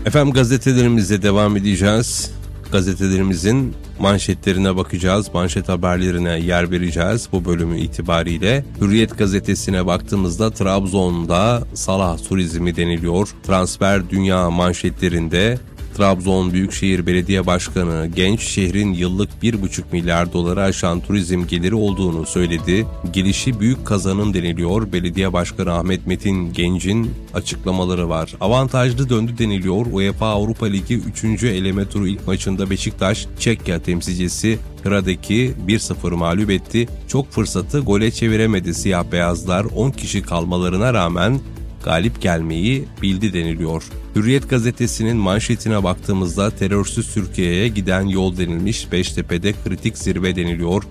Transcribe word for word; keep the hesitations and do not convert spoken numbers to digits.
Efendim gazetelerimize devam edeceğiz. Gazetelerimizin manşetlerine bakacağız. Manşet haberlerine yer vereceğiz bu bölümü itibariyle. Hürriyet gazetesine baktığımızda Trabzon'da Salah turizmi deniliyor. Transfer Dünya manşetlerinde Trabzon Büyükşehir Belediye Başkanı genç şehrin yıllık bir buçuk milyar doları aşan turizm geliri olduğunu söyledi. Gelişi büyük kazanım deniliyor. Belediye Başkanı Ahmet Metin Genç'in açıklamaları var. Avantajlı döndü deniliyor. UEFA Avrupa Ligi üçüncü eleme turu ilk maçında Beşiktaş, Çekya temsilcisi Hradek'i bir sıfır mağlup etti. Çok fırsatı gole çeviremedi siyah beyazlar. on kişi kalmalarına rağmen galip gelmeyi bildi deniliyor. Hürriyet gazetesinin manşetine baktığımızda terörsüz Türkiye'ye giden yol denilmiş. Beştepe'de kritik zirve deniliyor.